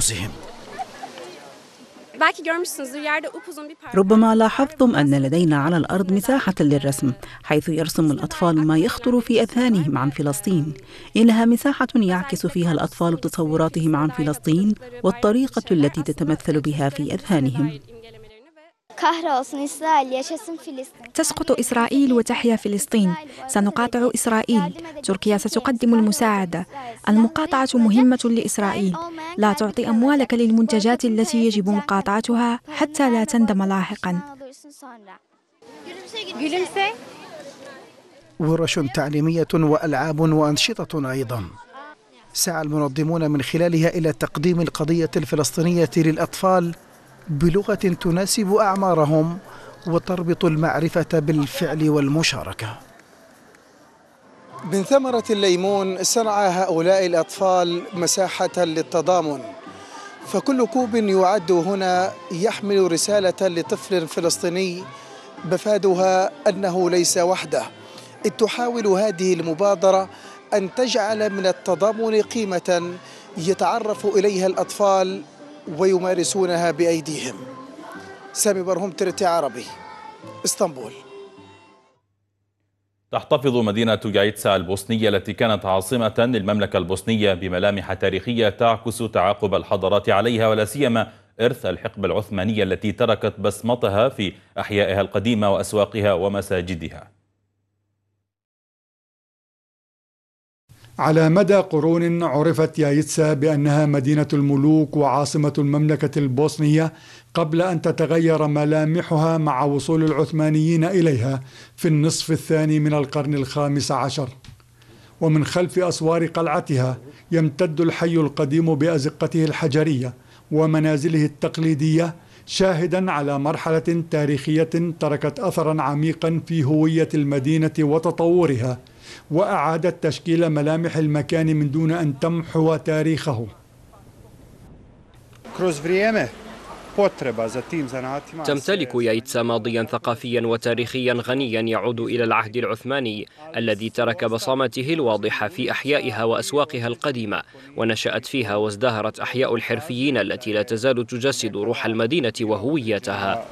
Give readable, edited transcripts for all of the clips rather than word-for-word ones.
أنفسهم. ربما لاحظتم أن لدينا على الأرض مساحة للرسم، حيث يرسم الأطفال ما يخطر في أذهانهم عن فلسطين. إنها مساحة يعكس فيها الأطفال تصوراتهم عن فلسطين والطريقة التي تتمثل بها في أذهانهم. تسقط إسرائيل وتحيا فلسطين. سنقاطع إسرائيل. تركيا ستقدم المساعدة. المقاطعة مهمة لإسرائيل. لا تعطي أموالك للمنتجات التي يجب مقاطعتها حتى لا تندم لاحقا. ورش تعليمية وألعاب وأنشطة أيضا سعى المنظمون من خلالها إلى تقديم القضية الفلسطينية للأطفال بلغة تناسب أعمارهم وتربط المعرفة بالفعل والمشاركة. من ثمرة الليمون صنع هؤلاء الأطفال مساحة للتضامن، فكل كوب يعد هنا يحمل رسالة لطفل فلسطيني مفادها أنه ليس وحده. إذ تحاول هذه المبادرة أن تجعل من التضامن قيمة يتعرف إليها الأطفال ويمارسونها بأيديهم. سامي برهم، ترتي عربي، اسطنبول. تحتفظ مدينة يايتسا البوسنية التي كانت عاصمة للمملكة البوسنية بملامح تاريخية تعكس تعاقب الحضارات عليها، ولا سيما إرث الحقبة العثمانية التي تركت بصمتها في أحيائها القديمة وأسواقها ومساجدها. على مدى قرون عرفت يايتسا بأنها مدينة الملوك وعاصمة المملكة البوسنية قبل أن تتغير ملامحها مع وصول العثمانيين إليها في النصف الثاني من القرن الخامس عشر. ومن خلف أسوار قلعتها يمتد الحي القديم بأزقته الحجرية ومنازله التقليدية، شاهدا على مرحلة تاريخية تركت أثرا عميقا في هوية المدينة وتطورها، وأعادت تشكيل ملامح المكان من دون أن تمحو تاريخه. تمتلك يايتسا ماضيا ثقافيا وتاريخيا غنيا يعود إلى العهد العثماني الذي ترك بصمته الواضحة في أحيائها وأسواقها القديمة، ونشأت فيها وازدهرت أحياء الحرفيين التي لا تزال تجسد روح المدينة وهويتها.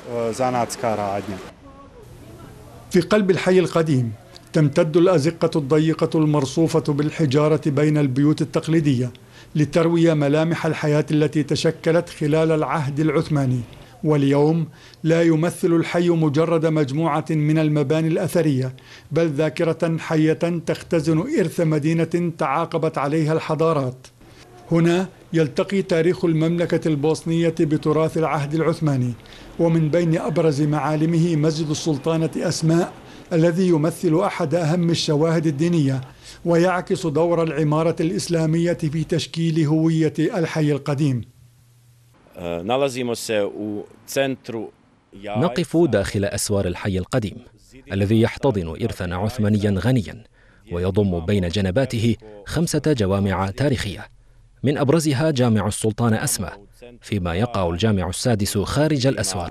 في قلب الحي القديم تمتد الأزقة الضيقة المرصوفة بالحجارة بين البيوت التقليدية لتروي ملامح الحياة التي تشكلت خلال العهد العثماني. واليوم لا يمثل الحي مجرد مجموعة من المباني الأثرية، بل ذاكرة حية تختزن إرث مدينة تعاقبت عليها الحضارات. هنا يلتقي تاريخ المملكة البوسنية بتراث العهد العثماني، ومن بين أبرز معالمه مسجد السلطانة أسماء الذي يمثل أحد أهم الشواهد الدينية ويعكس دور العمارة الإسلامية في تشكيل هوية الحي القديم. نقف داخل أسوار الحي القديم الذي يحتضن إرثا عثمانيا غنيا، ويضم بين جنباته 5 جوامع تاريخية، من أبرزها جامع السلطان أسماء، فيما يقع الجامع السادس خارج الأسوار.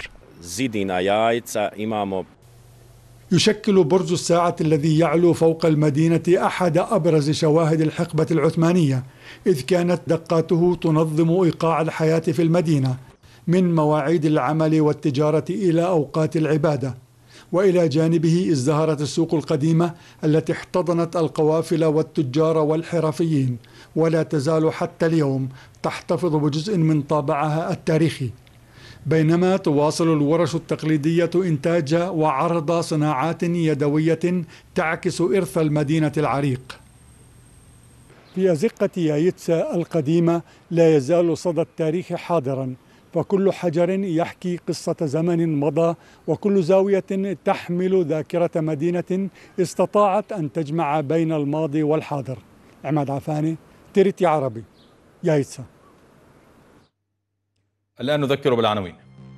يشكل برج الساعة الذي يعلو فوق المدينة أحد أبرز شواهد الحقبة العثمانية، إذ كانت دقاته تنظم إيقاع الحياة في المدينة من مواعيد العمل والتجارة إلى أوقات العبادة. وإلى جانبه ازدهرت السوق القديمة التي احتضنت القوافل والتجار والحرفيين، ولا تزال حتى اليوم تحتفظ بجزء من طابعها التاريخي، بينما تواصل الورش التقليدية إنتاج وعرض صناعات يدوية تعكس إرث المدينة العريق. في أزقة يايتسا القديمة لا يزال صدى التاريخ حاضرا، فكل حجر يحكي قصة زمن مضى، وكل زاوية تحمل ذاكرة مدينة استطاعت أن تجمع بين الماضي والحاضر. عماد عفاني، ترتي عربي، يايتسا. الآن نذكر بالعناوين.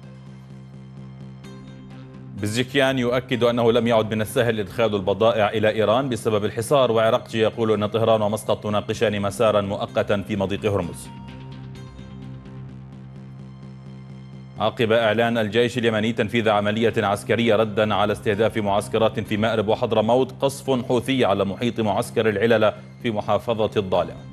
بزجكيان يؤكد أنه لم يعد من السهل إدخال البضائع إلى إيران بسبب الحصار، وعراقجي يقول أن طهران ومسقط تناقشان مسارا مؤقتا في مضيق هرمز. عقب إعلان الجيش اليمني تنفيذ عملية عسكرية ردا على استهداف معسكرات في مأرب وحضرموت، قصف حوثي على محيط معسكر العللة في محافظة الضالع.